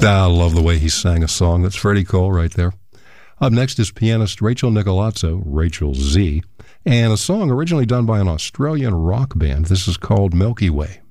I love the way he sang a song. That's Freddie Cole right there. Up next is pianist Rachel Nicolazzo, Rachel Z, and a song originally done by an Australian rock band. This is called Milky Way.